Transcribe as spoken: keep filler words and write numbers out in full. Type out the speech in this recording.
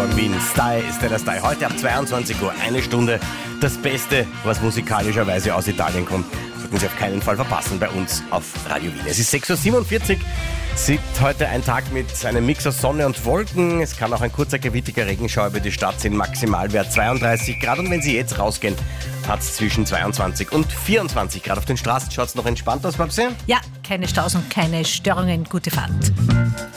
von Wien. Style ist der Style. Heute ab zweiundzwanzig Uhr, eine Stunde. Das Beste, was musikalischerweise aus Italien kommt, sollten Sie auf keinen Fall verpassen bei uns auf Radio Wien. Es ist sechs Uhr siebenundvierzig. Sieht heute ein Tag mit einem Mix aus Sonne und Wolken. Es kann auch ein kurzer gewittiger Regenschauer über die Stadt sein. Maximalwert zweiunddreißig Grad. Und wenn Sie jetzt rausgehen, hat es zwischen zweiundzwanzig und vierundzwanzig Grad. Auf den Straßen schaut es noch entspannt aus, Babsi? Ja, keine Staus und keine Störungen. Gute Fahrt.